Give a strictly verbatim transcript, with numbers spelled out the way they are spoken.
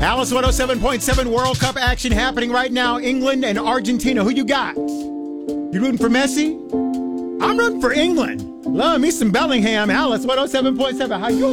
Alice one oh seven point seven World Cup action happening right now. England and Argentina. Who you got? You rooting for Messi? I'm rooting for England. Love me some Bellingham. Alice one oh seven point seven. How you